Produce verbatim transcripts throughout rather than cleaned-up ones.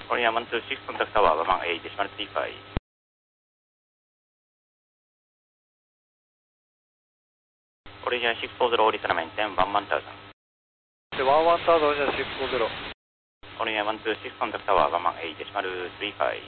Korea one two six, contact tower one eight decimal three five. Korea six four zero, listen maintain one one thousand. The one one thousand is six four zero. Korea one two six, contact tower one one eight decimal three five.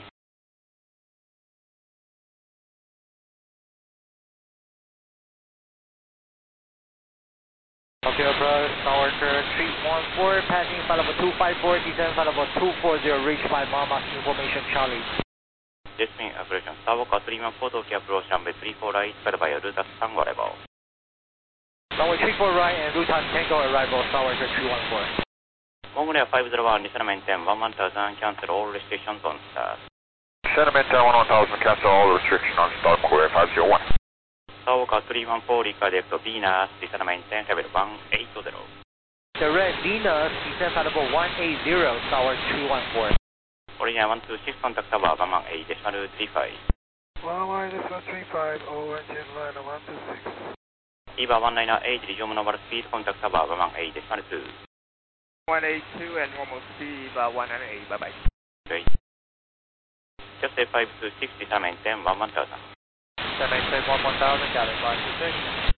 Okay, approach tower three one four, passing flight level two five four, descend flight level two four zero, reach by Mama information Charlie. Descending operation, Starwalker three one four, Tokyo approach runway three four right, spread by Ruta Tango arrival. Runway three four right and Ruta Tango arrival, Starwalker three one four. Mongolia five zero one, listen maintain one one thousand, cancel all restrictions on start. Listen maintain one one thousand, cancel all restrictions on start, Korea five zero one. Starwalker three one four, redirect Venus, listen maintain level one eight zero. Direct Venus, descend flight level one eight zero, tower three one four. Korea one two six, contact tower one one eight decimal three five. one one decimal three five, oh engine line one two six. EVA one nine eight, resume normal speed, contact tower one one eight decimal two. one eight two and normal speed, EVA one nine eight, bye bye. Great. Just a five two six, listen maintain one one thousand. Listen maintain one one thousand, Galley five two six.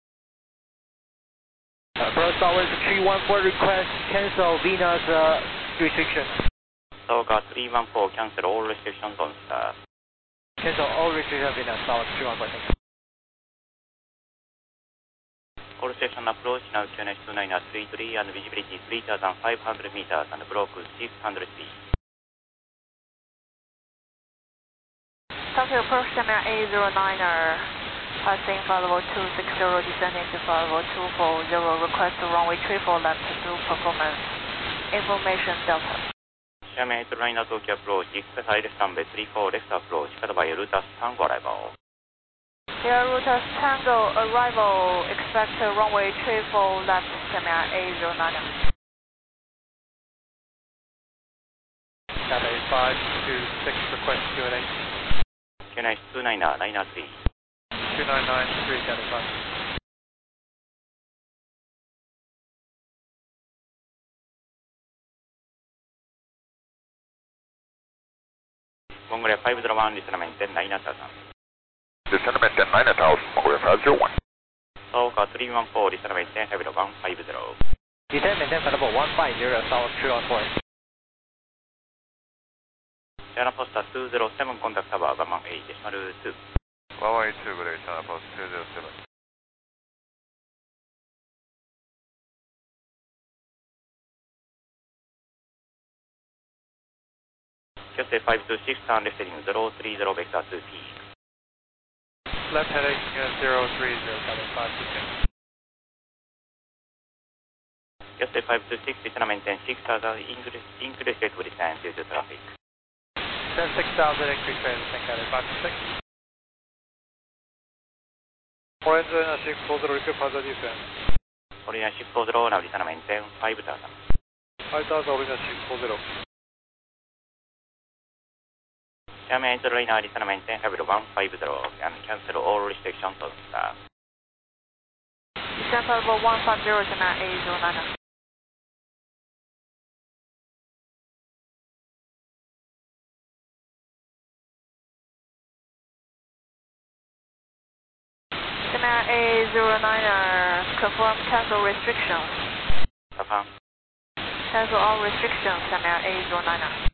Approach tower three one four, request cancel Venus uh, restrictions. Starwalker three one four, cancel all restrictions on start. Cancel all restrictions Venus, tower three one four, thank you. All station approach, now Q N H two nine three three and visibility three thousand five hundred meters and block six hundred feet. Tokyo approach Shamir A zero niner, passing flight level two six zero, descending to flight level two four zero, request to runway three four left through performance. Information Delta. Shamir Liner Tokyo approach, exercise runway three four left approach, cut by Ruta Tango arrival. Air Ruta Tango arrival, expect runway three four left Shamir A zero niner. Galley five two six, request Q N H. Q N H two nine nine three. two nine nine three, Galley five. Mongolia five zero one, listen maintain nine thousand. Listen maintain nine thousand, Mongolia five zero one. Starwalker three one four, listen maintain level one five zero. Descend maintain flight level one five zero, tower three one four. China Posta two zero seven, contact tower one one eight decimal two. one one eight two, British China Post two zero seven. Just a five two six, turn left heading zero three zero, vector two P. Left heading zero three zero, Galley five two six. Just a five two six, listen maintain six thousand, increase, increase rate of descent due to traffic. Descend six thousand, increase rate of descent, Galley five two six. Orange line six four zero, repeat further descent. Korea six four zero, now listen maintain five thousand. five thousand, Orange six four zero. Shamir Liner, listen maintain level one five zero and cancel all restrictions on start. Descend flight level one five zero, Shamir A zero niner. Shamir A zero niner, confirm cancel restrictions. Confirm. Cancel all restrictions, Shamir A zero niner.